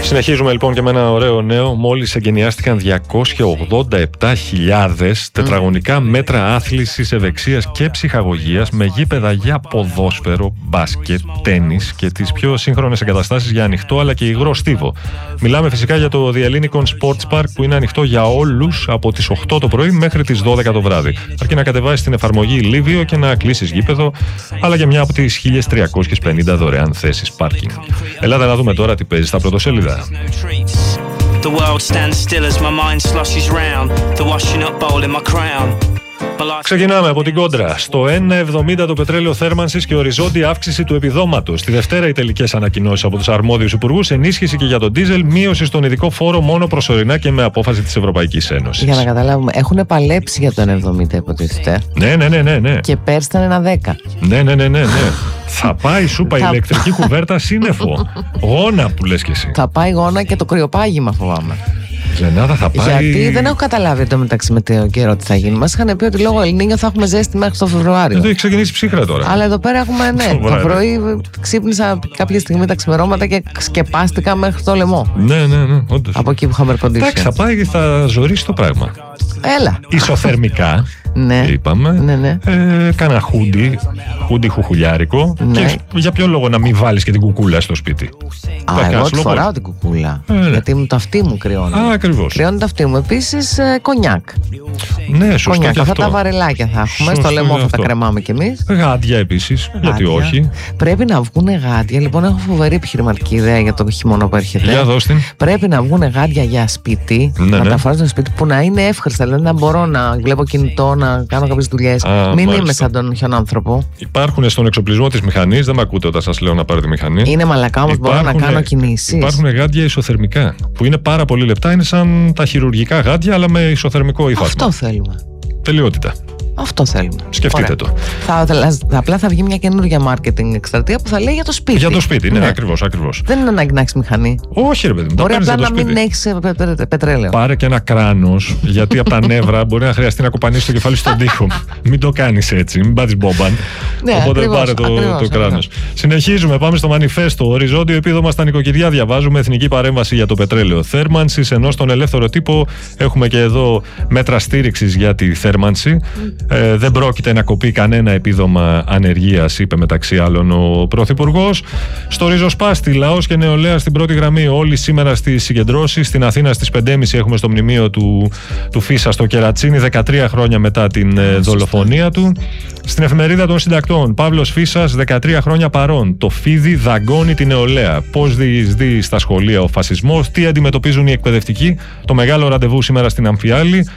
Συνεχίζουμε λοιπόν και με ένα ωραίο νέο. Μόλις εγκαινιάστηκαν 287.000 τετραγωνικά μέτρα άθλησης, ευεξίας και ψυχαγωγίας με γήπεδα για ποδόσφαιρο, μπάσκετ, τένις και τις πιο σύγχρονες εγκαταστάσεις για ανοιχτό αλλά και υγρό στίβο. Μιλάμε φυσικά για το The Hellenikon Sports Park που είναι ανοιχτό για όλους από τις 8 το πρωί μέχρι τις 12 το βράδυ. Αρκεί να κατεβάσεις την εφαρμογή Livio και να κλείσεις γήπεδο, αλλά και μια από τις 1.350 δωρεάν θέσεις πάρκινγκ. Ελάτε να δούμε τώρα τι παίζει στα πρωτοσέλιδα. The world stands still as my mind sloshes round the washing up bowl in my crown. Ξεκινάμε από την κόντρα. Στο 1,70 το πετρέλαιο θέρμανσης και οριζόντια αύξηση του επιδόματος. Τη Δευτέρα οι τελικές ανακοινώσεις από τους αρμόδιους υπουργούς, ενίσχυση και για τον ντίζελ, μείωση στον ειδικό φόρο μόνο προσωρινά και με απόφαση της Ευρωπαϊκής Ένωσης. Για να καταλάβουμε, έχουν παλέψει για το 1,70 υποτίθεται. Ναι. Και πέρσι ήταν 1,10. Ναι. Θα πάει σούπα ηλεκτρική κουβέρτα σύννεφο. Γόνα που λες και εσύ. Θα πάει γόνα και το κρυοπάγημα, φοβάμαι. Λενάδα θα πάει. Γιατί δεν έχω καταλάβει εντωμεταξύ με το καιρό τι θα γίνει. Μας είχαν πει ότι λόγω Ελνίνιο θα έχουμε ζέστη μέχρι το Φεβρουάριο. Εδώ έχει ξεκινήσει ψύχρα τώρα. Αλλά εδώ πέρα έχουμε, ναι. Το πρωί ξύπνησα κάποια στιγμή τα ξημερώματα και σκεπάστηκα μέχρι το λαιμό. Ναι, όντως. Από εκεί που είχαμε air condition. Εντάξει, θα πάει και θα ζωρίσει το πράγμα. Έλα. Ισοθερμικά. Ναι. Είπαμε. Ναι. Κάνα χούντι χουχουλιάρικο. Ναι. Και για ποιο λόγο να μην βάλεις και την κουκούλα στο σπίτι. Εγώ τη φοράω την κουκούλα. Γιατί το αυτί μου κρυώνει. Ακριβώς. Κρυώνει το αυτί μου. Επίσης κονιάκ. Ναι, σωστό. Κονιάκ. Και Αυτά αυτό. τα βαρελάκια θα έχουμε. Στο λαιμό θα τα κρεμάμε κι εμείς. Γάντια επίσης. Γιατί όχι. Πρέπει να βγουν γάντια. Λοιπόν, έχω φοβερή επιχειρηματική ιδέα για το χειμώνα που έρχεται. Για δώσ' την. Πρέπει να βγουν γάντια για σπίτι. Ναι. Να τα φάρω στο σπίτι που να είναι εύχριστα. Δηλαδή να μπορώ να βλέπω κινητό, να κάνω κάποιες δουλειές. Μην είμαι σαν τον χιονάνθρωπο. Υπάρχουν στον εξοπλισμό της μηχανής. Δεν με ακούτε όταν σας λέω να πάρετε μηχανή. Είναι μαλακά όμως, μπορώ να κάνω κινήσεις. Υπάρχουν γάντια ισοθερμικά που είναι πάρα πολύ λεπτά. Είναι σαν τα χειρουργικά γάντια, αλλά με ισοθερμικό υφάσμα. Αυτό θέλουμε. Τελειότητα. Αυτό θέλουμε. Σκεφτείτε Ωραία. το. Απλά θα βγει μια καινούργια marketing εκστρατεία που θα λέει για το σπίτι. Για το σπίτι, ναι. Ακριβώς. Δεν είναι ανάγκη να έχεις μηχανή. Όχι, ρε παιδί μου. Μπορεί απλά να μην έχεις πετρέλαιο. Πάρε και ένα κράνος, γιατί από τα νεύρα μπορεί να χρειαστεί να κοπανίσεις το κεφάλι στον τοίχο. Μην το κάνεις έτσι, μην πάτεις μπόμπαν. Ναι, οπότε ακριβώς, πάρε το κράνος. ακριβώς. Συνεχίζουμε, πάμε στο μανιφέστο. Οριζόντιο επίδομα στα νοικοκυριά. Διαβάζουμε εθνική παρέμβαση για το πετρέλαιο θέρμανσης, ενώ στον ελεύθερο τύπο έχουμε και εδώ μέτρα στήριξης για τη θέρμανση. Δεν πρόκειται να κοπεί κανένα επίδομα ανεργίας, είπε μεταξύ άλλων ο Πρωθυπουργός. Στο ριζοσπάστη, λαός και νεολαία στην πρώτη γραμμή. Όλοι σήμερα στις συγκεντρώσεις. Στην Αθήνα στις 5.30 έχουμε στο μνημείο του Φίσα στο Κερατσίνι, 13 χρόνια μετά την δολοφονία του. Στην εφημερίδα των συντακτών, Παύλος Φίσας, 13 χρόνια παρόν. Το φίδι δαγκώνει την νεολαία. Πώς διεισδύει στα σχολεία ο φασισμός, τι αντιμετωπίζουν οι εκπαιδευτικοί. Το μεγάλο ραντεβού σήμερα στην Αμφιάλη.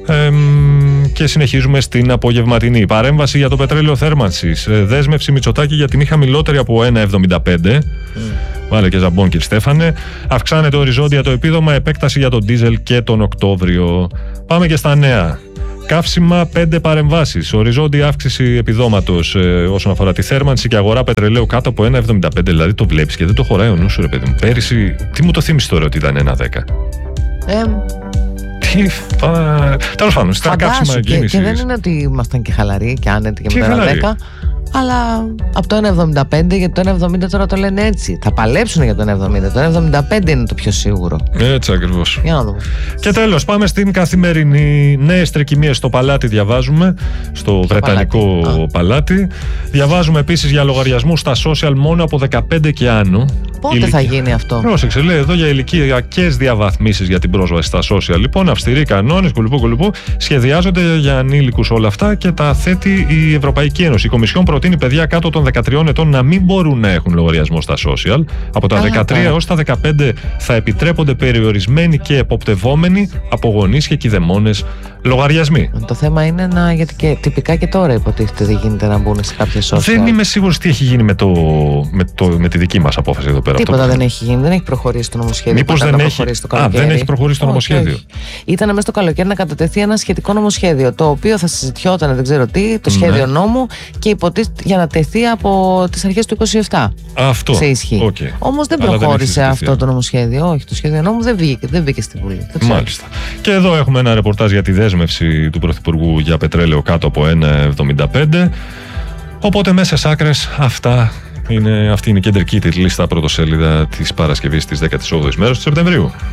Και συνεχίζουμε στην απογευματινή παρέμβαση για το πετρέλαιο θέρμανσης. Δέσμευση Μητσοτάκη για τιμή χαμηλότερη από 1,75. Βάλε και ζαμπόν, κύριε Στέφανε. Αυξάνεται οριζόντια το επίδομα, επέκταση για τον ντίζελ και τον Οκτώβριο. Πάμε και στα νέα. Καύσιμα 5 παρεμβάσεις. Οριζόντια αύξηση επιδόματος όσον αφορά τη θέρμανση και αγορά πετρελαίου κάτω από 1,75. Δηλαδή το βλέπεις και δεν το χωράει ο νους σου, ρε παιδί μου. Πέρυσι, τι μου το θύμισε τώρα ότι ήταν 1,10. Τέλος πάντων, στα καύσιμα κίνησης. Και δεν είναι ότι ήμασταν και χαλαροί και άνετοι και μετά 10. Αλλά από το 1,75, γιατί το 1,70 τώρα το λένε έτσι. Θα παλέψουν για το 1,70. Το 1,75 είναι το πιο σίγουρο. Έτσι ακριβώς. Για να δούμε. Και τέλος, πάμε στην καθημερινή. Νέες τρεκυμίες στο Παλάτι διαβάζουμε. Στο Βρετανικό Παλάτι. Διαβάζουμε επίσης για λογαριασμούς στα social μόνο από 15 και άνω. Πότε θα γίνει αυτό? Πρόσεξε, λέει εδώ για ηλικιακές διαβαθμίσεις για την πρόσβαση στα social. Λοιπόν, αυστηροί κανόνες, κουλουπού, σχεδιάζονται για ανήλικους όλα αυτά και τα θέτει η Ευρωπαϊκή Ένωση. Η Κομισιόν προτείνει παιδιά κάτω των 13 ετών να μην μπορούν να έχουν λογαριασμό στα social. Από τα 13 έως τα 15 θα επιτρέπονται περιορισμένοι και εποπτευόμενοι από γονείς και κηδεμόνες λογαριασμοί. Το θέμα είναι γιατί και τυπικά και τώρα υποτίθεται δεν γίνεται να μπουν σε κάποια social. Δεν είμαι σίγουρος τι έχει γίνει με τη δική μας απόφαση εδώ πέρα. Τίποτα δεν έχει γίνει, δεν έχει προχωρήσει το νομοσχέδιο. Μήπως δεν έχει προχωρήσει το νομοσχέδιο. Όχι. Ήταν μέσα στο καλοκαίρι να κατατεθεί ένα σχετικό νομοσχέδιο, το οποίο θα συζητιόταν, δεν ξέρω τι, το σχέδιο νόμου και υποτίθεται για να τεθεί από τις αρχές του 27. Αυτό. Σε ισχύ. Okay. Όμως δεν προχώρησε αυτό το νομοσχέδιο. Όχι, το σχέδιο νόμου δεν μπήκε στην Βουλή. Μάλιστα. Και εδώ έχουμε ένα ρεπορτάζ για τη δέσμευση του Πρωθυπουργού για πετρέλαιο κάτω από 1,75. Οπότε μέσα στις άκρες αυτά Αυτή είναι η κεντρική τίτλη στα πρωτοσέλιδα της Παρασκευής της 18ης μέρας του Σεπτεμβρίου.